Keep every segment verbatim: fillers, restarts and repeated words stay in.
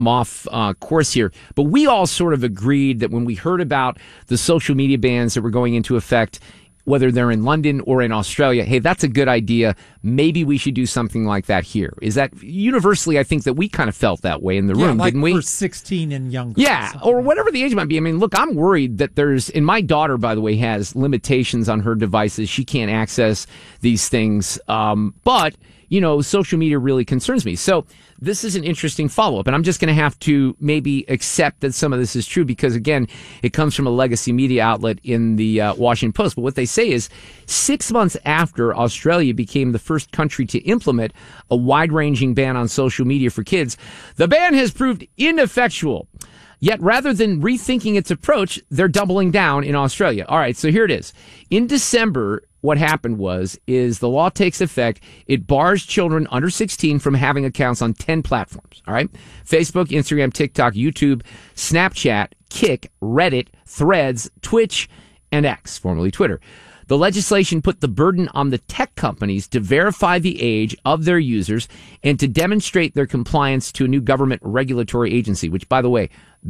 off uh, course here, but we all sort of agreed that when we heard about the social media bans that were going into effect, whether they're in London or in Australia, hey, that's a good idea. Maybe we should do something like that here. Is that universally? I think that we kind of felt that way in the yeah, room, like didn't we? For sixteen and younger. Yeah, or whatever the age might be. I mean, look, I'm worried that there's, and my daughter, by the way, has limitations on her devices. She can't access these things. Um, but, you know, social media really concerns me. So this is an interesting follow-up, and I'm just going to have to maybe accept that some of this is true because, again, it comes from a legacy media outlet in the uh, Washington Post. But what they say is six months after Australia became the first country to implement a wide-ranging ban on social media for kids, the ban has proved ineffectual. Yet rather than rethinking its approach, they're doubling down in Australia. All right, so here it is. In December, what happened was, is the law takes effect. It bars children under sixteen from having accounts on ten platforms. All right. Facebook, Instagram, TikTok, YouTube, Snapchat, Kick, Reddit, Threads, Twitch, and X, formerly Twitter. The legislation put the burden on the tech companies to verify the age of their users and to demonstrate their compliance to a new government regulatory agency, which, by the way,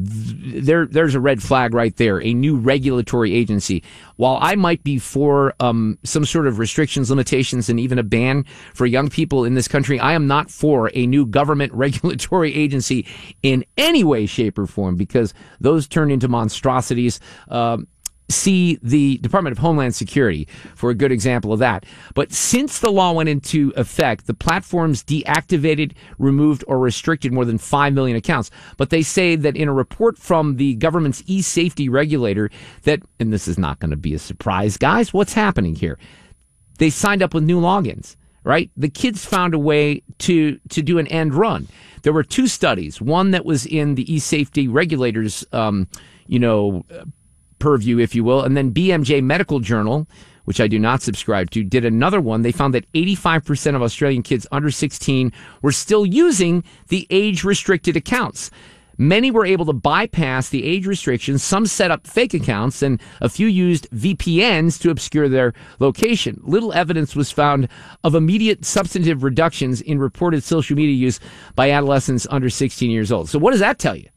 th- there there's a red flag right there, a new regulatory agency. While I might be for um, some sort of restrictions, limitations, and even a ban for young people in this country, I am not for a new government regulatory agency in any way, shape, or form, because those turn into monstrosities. Um, See the Department of Homeland Security for a good example of that. But since the law went into effect, the platforms deactivated, removed, or restricted more than five million accounts. But they say that in a report from the government's e-safety regulator that, and this is not going to be a surprise, guys, what's happening here? They signed up with new logins, right? The kids found a way to, to do an end run. There were two studies, one that was in the e-safety regulators, um, you know, purview, if you will, and then B M J Medical Journal, which I do not subscribe to, did another one. They found that eighty-five percent of Australian kids under sixteen were still using the age-restricted accounts. Many were able to bypass the age restrictions. Some set up fake accounts, and a few used V P Ns to obscure their location. Little evidence was found of immediate substantive reductions in reported social media use by adolescents under sixteen years old. So what does that tell you?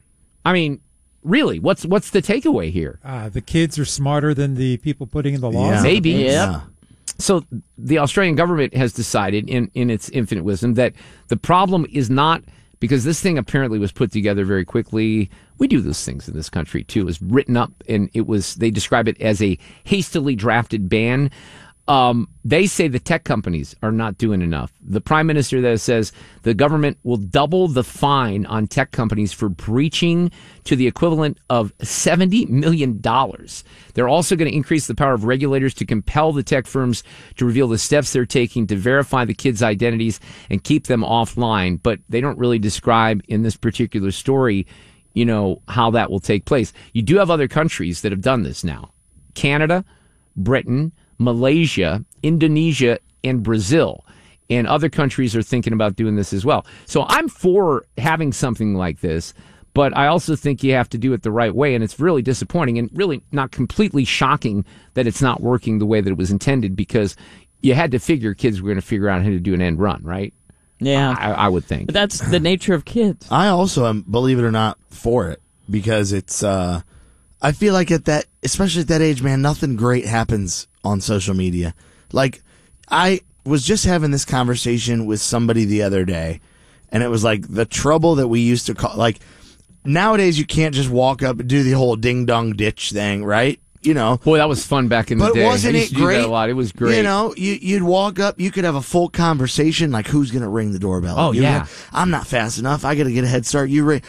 I mean, really, what's what's the takeaway here? Uh, the kids are smarter than the people putting in the laws. Yeah. Maybe. Yeah. So the Australian government has decided, in, in its infinite wisdom, that the problem is not, because this thing apparently was put together very quickly. We do those things in this country, too. It was written up, and it was, they describe it as a hastily drafted ban. Um, they say the tech companies are not doing enough. The prime minister there says the government will double the fine on tech companies for breaching to the equivalent of seventy million dollars. They're also going to increase the power of regulators to compel the tech firms to reveal the steps they're taking to verify the kids' identities and keep them offline. But they don't really describe in this particular story, you know, how that will take place. You do have other countries that have done this now. Canada, Britain, Malaysia, Indonesia, and Brazil. And other countries are thinking about doing this as well. So I'm for having something like this, but I also think you have to do it the right way. And it's really disappointing and really not completely shocking that it's not working the way that it was intended, because you had to figure kids were going to figure out how to do an end run, right? Yeah. I, I would think. But that's the nature of kids. I also am, believe it or not, for it, because it's, uh, I feel like at that, especially at that age, man, nothing great happens on social media. Like, I was just having this conversation with somebody the other day, and it was like the trouble that we used to call, like, nowadays you can't just walk up and do the whole ding dong ditch thing, right? You know, boy, that was fun back in the but day. wasn't I used it to do great? that a lot. It was great. You know, you, you'd walk up, you could have a full conversation, like, who's going to ring the doorbell? Oh, You're yeah. gonna, I'm not fast enough. I got to get a head start. You ring.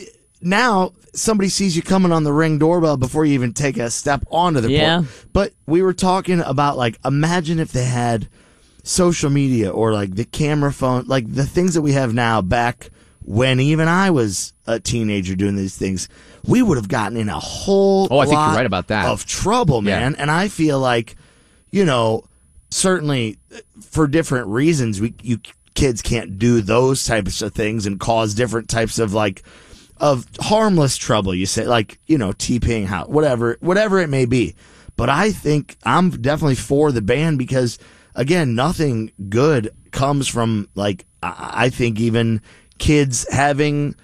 Now, somebody sees you coming on the Ring doorbell before you even take a step onto the Yeah. porch. But we were talking about, like, imagine if they had social media or, like, the camera phone, like, the things that we have now back when even I was a teenager doing these things. We would have gotten in a whole Oh, I think lot you're right about that. of trouble, man. Yeah. And I feel like, you know, certainly for different reasons, we you kids can't do those types of things and cause different types of, like, of harmless trouble, you say, like, you know, TPing, how, whatever, whatever it may be. But I think I'm definitely for the ban because, again, nothing good comes from, like, I I think even kids having